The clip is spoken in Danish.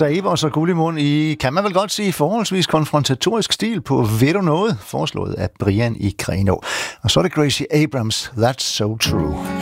Savers og Gullimund i, kan man vel godt sige, forholdsvis konfrontatorisk stil på Ved du noget? Foreslået af Brian i Grenaa. Og så er det Gracie Abrams, That's So True.